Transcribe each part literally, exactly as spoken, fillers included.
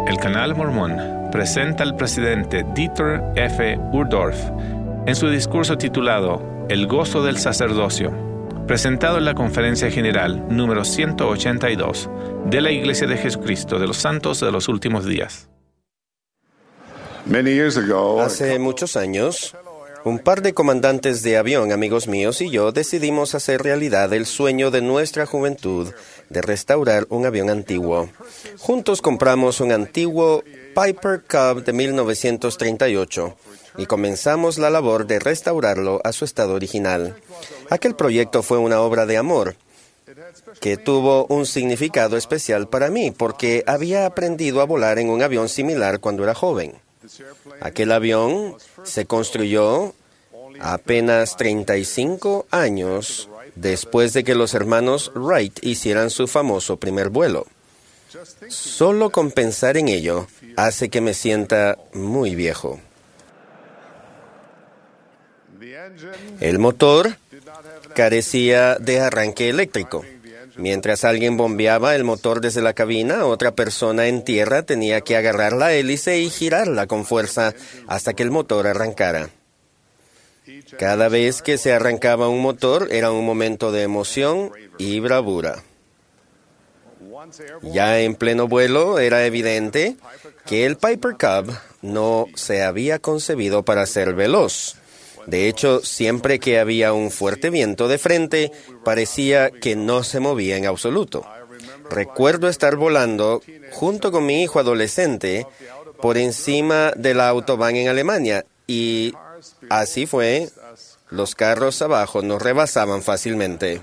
El Canal Mormón presenta al presidente Dieter F. Uchtdorf en su discurso titulado El gozo del sacerdocio, presentado en la Conferencia General número ciento ochenta y dos de la Iglesia de Jesucristo de los Santos de los Últimos Días. Hace muchos años, un par de comandantes de avión, amigos míos, y yo decidimos hacer realidad el sueño de nuestra juventud de restaurar un avión antiguo. Juntos compramos un antiguo Piper Cub de mil novecientos treinta y ocho y comenzamos la labor de restaurarlo a su estado original. Aquel proyecto fue una obra de amor que tuvo un significado especial para mí porque había aprendido a volar en un avión similar cuando era joven. Aquel avión se construyó apenas treinta y cinco años después de que los hermanos Wright hicieran su famoso primer vuelo. Solo con pensar en ello hace que me sienta muy viejo. El motor carecía de arranque eléctrico. Mientras alguien bombeaba el motor desde la cabina, otra persona en tierra tenía que agarrar la hélice y girarla con fuerza hasta que el motor arrancara. Cada vez que se arrancaba un motor era un momento de emoción y bravura. Ya en pleno vuelo era evidente que el Piper Cub no se había concebido para ser veloz. De hecho, siempre que había un fuerte viento de frente, parecía que no se movía en absoluto. Recuerdo estar volando junto con mi hijo adolescente por encima de la autobahn en Alemania y así fue. Los carros abajo nos rebasaban fácilmente.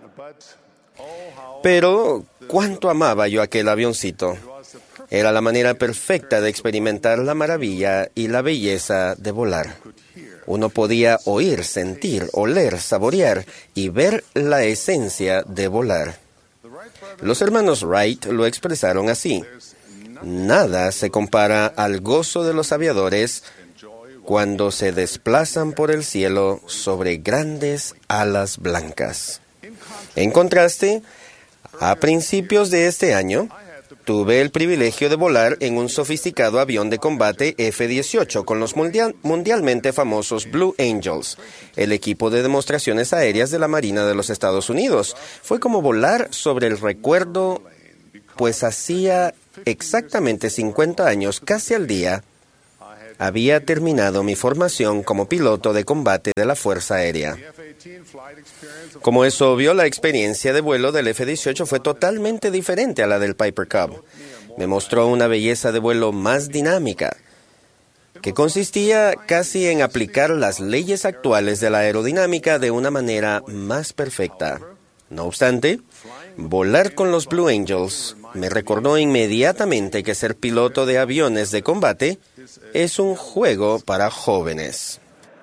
Pero, ¿cuánto amaba yo aquel avioncito? Era la manera perfecta de experimentar la maravilla y la belleza de volar. Uno podía oír, sentir, oler, saborear y ver la esencia de volar. Los hermanos Wright lo expresaron así: nada se compara al gozo de los aviadores cuando se desplazan por el cielo sobre grandes alas blancas. En contraste, a principios de este año, tuve el privilegio de volar en un sofisticado avión de combate F dieciocho con los mundial, mundialmente famosos Blue Angels, el equipo de demostraciones aéreas de la Marina de los Estados Unidos. Fue como volar sobre el recuerdo, pues hacía exactamente cincuenta años, casi al día, había terminado mi formación como piloto de combate de la Fuerza Aérea. Como es obvio, la experiencia de vuelo del F dieciocho fue totalmente diferente a la del Piper Cub. Me mostró una belleza de vuelo más dinámica, que consistía casi en aplicar las leyes actuales de la aerodinámica de una manera más perfecta. No obstante, volar con los Blue Angels me recordó inmediatamente que ser piloto de aviones de combate es un juego para jóvenes.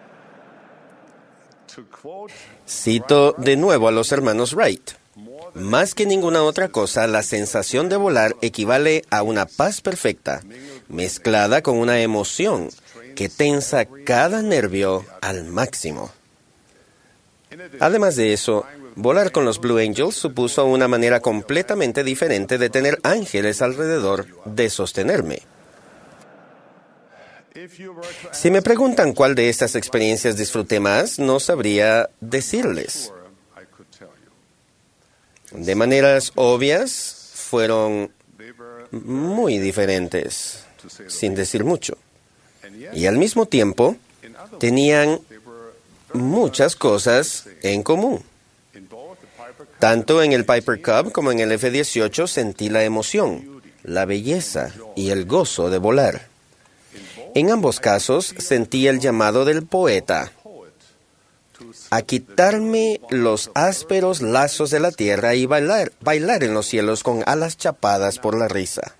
Cito de nuevo a los hermanos Wright. Más que ninguna otra cosa, la sensación de volar equivale a una paz perfecta, mezclada con una emoción que tensa cada nervio al máximo. Además de eso, volar con los Blue Angels supuso una manera completamente diferente de tener ángeles alrededor de sostenerme. Si me preguntan cuál de estas experiencias disfruté más, no sabría decirles. De maneras obvias, fueron muy diferentes, sin decir mucho. Y al mismo tiempo, tenían muchas cosas en común. Tanto en el Piper Cub como en el F dieciocho sentí la emoción, la belleza y el gozo de volar. En ambos casos sentí el llamado del poeta a quitarme los ásperos lazos de la tierra y bailar, bailar en los cielos con alas chapadas por la risa.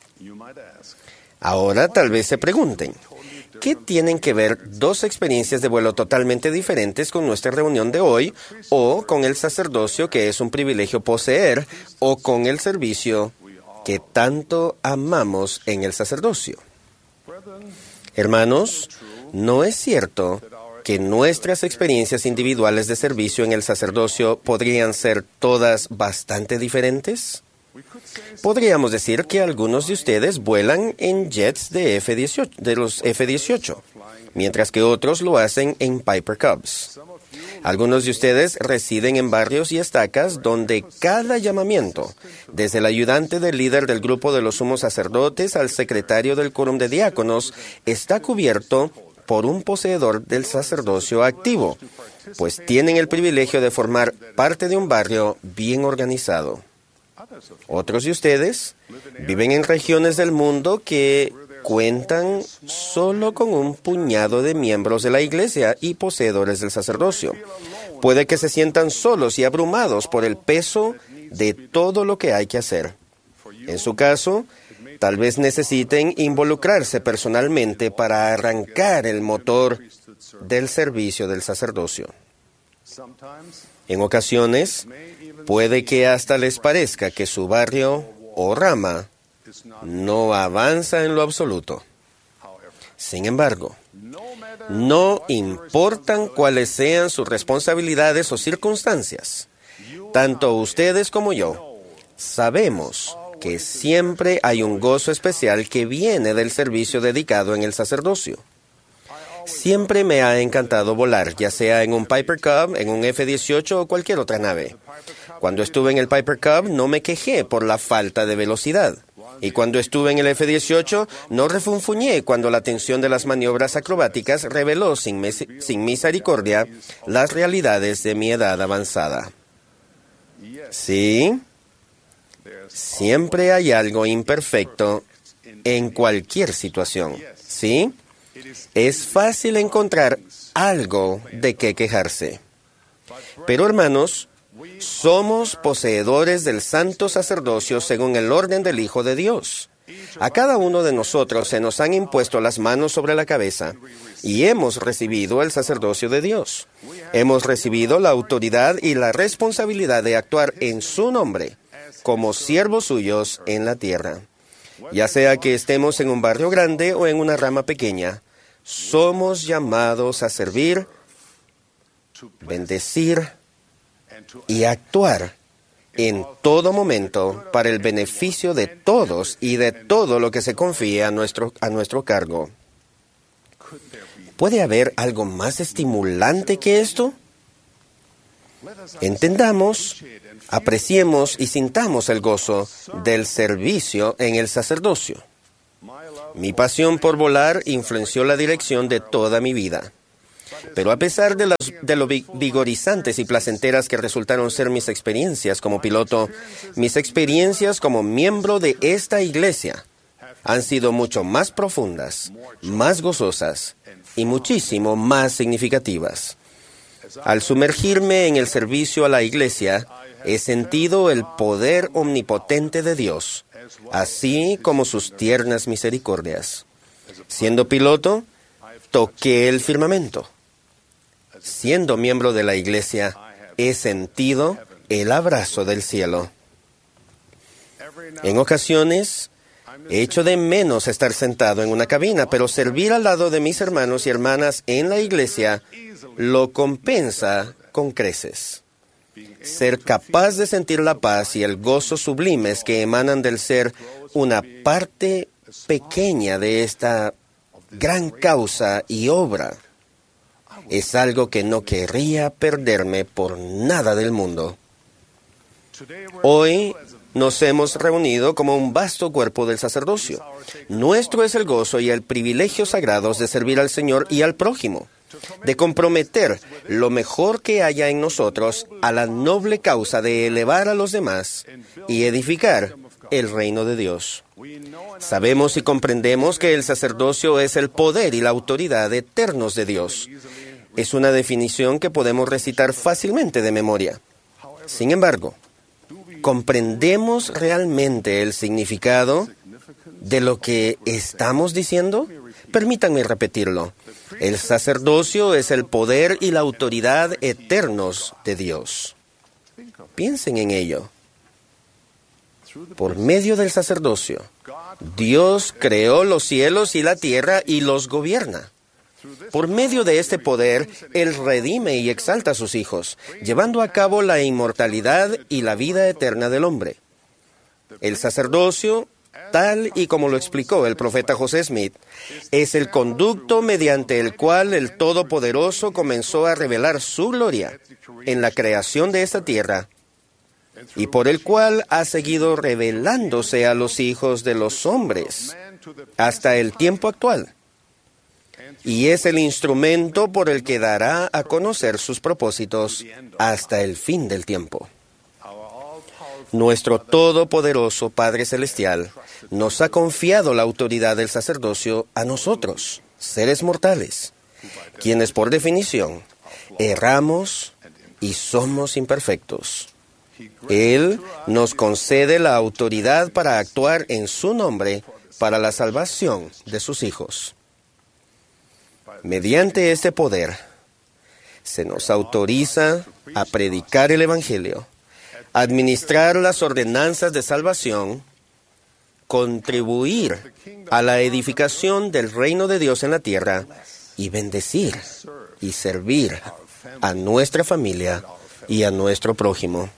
Ahora tal vez se pregunten, ¿qué tienen que ver dos experiencias de vuelo totalmente diferentes con nuestra reunión de hoy, o con el sacerdocio que es un privilegio poseer, o con el servicio que tanto amamos en el sacerdocio? Hermanos, ¿no es cierto que nuestras experiencias individuales de servicio en el sacerdocio podrían ser todas bastante diferentes? Podríamos decir que algunos de ustedes vuelan en jets de, F dieciocho, de los F dieciocho, mientras que otros lo hacen en Piper Cubs. Algunos de ustedes residen en barrios y estacas donde cada llamamiento, desde el ayudante del líder del grupo de los sumos sacerdotes al secretario del quórum de diáconos, está cubierto por un poseedor del sacerdocio activo, pues tienen el privilegio de formar parte de un barrio bien organizado. Otros de ustedes viven en regiones del mundo que cuentan solo con un puñado de miembros de la iglesia y poseedores del sacerdocio. Puede que se sientan solos y abrumados por el peso de todo lo que hay que hacer. En su caso, tal vez necesiten involucrarse personalmente para arrancar el motor del servicio del sacerdocio. En ocasiones, puede que hasta les parezca que su barrio o rama no avanza en lo absoluto. Sin embargo, no importan cuáles sean sus responsabilidades o circunstancias, tanto ustedes como yo sabemos que siempre hay un gozo especial que viene del servicio dedicado en el sacerdocio. Siempre me ha encantado volar, ya sea en un Piper Cub, en un F dieciocho o cualquier otra nave. Cuando estuve en el Piper Cub no me quejé por la falta de velocidad. Y cuando estuve en el F dieciocho no refunfuñé cuando la tensión de las maniobras acrobáticas reveló sin, mes- sin misericordia las realidades de mi edad avanzada. Sí, siempre hay algo imperfecto en cualquier situación. Sí, es fácil encontrar algo de qué quejarse. Pero hermanos, somos poseedores del santo sacerdocio según el orden del Hijo de Dios. A cada uno de nosotros se nos han impuesto las manos sobre la cabeza y hemos recibido el sacerdocio de Dios. Hemos recibido la autoridad y la responsabilidad de actuar en su nombre como siervos suyos en la tierra. Ya sea que estemos en un barrio grande o en una rama pequeña, somos llamados a servir, bendecir y actuar en todo momento para el beneficio de todos y de todo lo que se confíe a nuestro, a nuestro cargo. ¿Puede haber algo más estimulante que esto? Entendamos, apreciemos y sintamos el gozo del servicio en el sacerdocio. Mi pasión por volar influenció la dirección de toda mi vida. Pero a pesar de, las, de lo vigorizantes y placenteras que resultaron ser mis experiencias como piloto, mis experiencias como miembro de esta iglesia han sido mucho más profundas, más gozosas y muchísimo más significativas. Al sumergirme en el servicio a la iglesia, he sentido el poder omnipotente de Dios, así como sus tiernas misericordias. Siendo piloto, toqué el firmamento. Siendo miembro de la iglesia, he sentido el abrazo del cielo. En ocasiones, he hecho de menos estar sentado en una cabina, pero servir al lado de mis hermanos y hermanas en la iglesia lo compensa con creces. Ser capaz de sentir la paz y el gozo sublimes que emanan del ser una parte pequeña de esta gran causa y obra es algo que no querría perderme por nada del mundo. Hoy nos hemos reunido como un vasto cuerpo del sacerdocio. Nuestro es el gozo y el privilegio sagrados de servir al Señor y al prójimo, de comprometer lo mejor que haya en nosotros a la noble causa de elevar a los demás y edificar el reino de Dios. Sabemos y comprendemos que el sacerdocio es el poder y la autoridad eternos de Dios. Es una definición que podemos recitar fácilmente de memoria. Sin embargo, ¿comprendemos realmente el significado de lo que estamos diciendo? Permítanme repetirlo. El sacerdocio es el poder y la autoridad eternos de Dios. Piensen en ello. Por medio del sacerdocio, Dios creó los cielos y la tierra y los gobierna. Por medio de este poder, Él redime y exalta a sus hijos, llevando a cabo la inmortalidad y la vida eterna del hombre. El sacerdocio, tal y como lo explicó el profeta José Smith, es el conducto mediante el cual el Todopoderoso comenzó a revelar su gloria en la creación de esta tierra y por el cual ha seguido revelándose a los hijos de los hombres hasta el tiempo actual. Y es el instrumento por el que dará a conocer sus propósitos hasta el fin del tiempo. Nuestro todopoderoso Padre Celestial nos ha confiado la autoridad del sacerdocio a nosotros, seres mortales, quienes por definición erramos y somos imperfectos. Él nos concede la autoridad para actuar en su nombre para la salvación de sus hijos. Mediante este poder, se nos autoriza a predicar el Evangelio, administrar las ordenanzas de salvación, contribuir a la edificación del reino de Dios en la tierra y bendecir y servir a nuestra familia y a nuestro prójimo.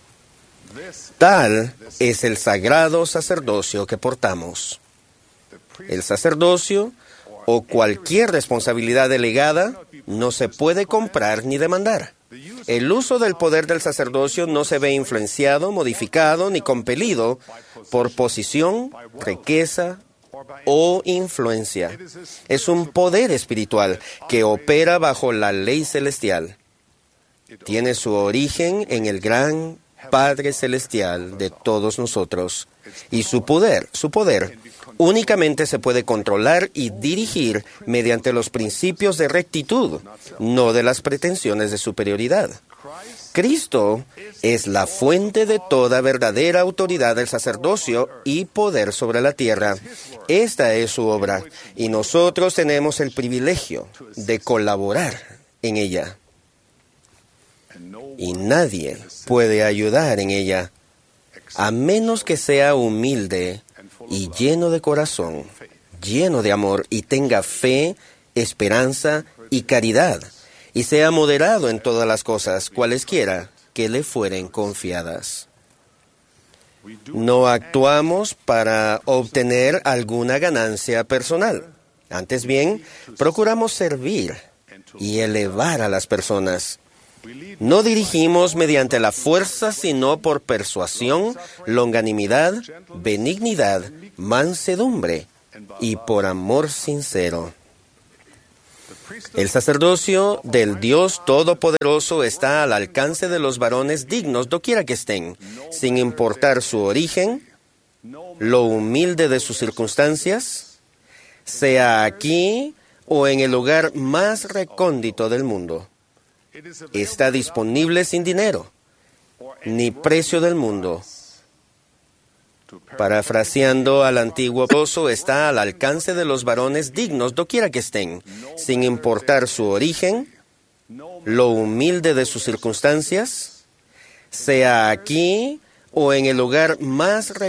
Tal es el sagrado sacerdocio que portamos. El sacerdocio o cualquier responsabilidad delegada no se puede comprar ni demandar. El uso del poder del sacerdocio no se ve influenciado, modificado ni compelido por posición, riqueza o influencia. Es un poder espiritual que opera bajo la ley celestial. Tiene su origen en el gran Padre Celestial de todos nosotros. Y su poder, su poder, únicamente se puede controlar y dirigir mediante los principios de rectitud, no de las pretensiones de superioridad. Cristo es la fuente de toda verdadera autoridad del sacerdocio y poder sobre la tierra. Esta es su obra, y nosotros tenemos el privilegio de colaborar en ella. Y nadie puede ayudar en ella, a menos que sea humilde y lleno de corazón, lleno de amor, y tenga fe, esperanza y caridad, y sea moderado en todas las cosas, cualesquiera que le fueren confiadas. No actuamos para obtener alguna ganancia personal. Antes bien, procuramos servir y elevar a las personas. No dirigimos mediante la fuerza, sino por persuasión, longanimidad, benignidad, mansedumbre y por amor sincero. El sacerdocio del Dios Todopoderoso está al alcance de los varones dignos doquiera que estén, sin importar su origen, lo humilde de sus circunstancias, sea aquí o en el lugar más recóndito del mundo. Está disponible sin dinero, ni precio del mundo. Parafraseando al antiguo pozo, está al alcance de los varones dignos doquiera que estén, sin importar su origen, lo humilde de sus circunstancias, sea aquí o en el lugar más recóndito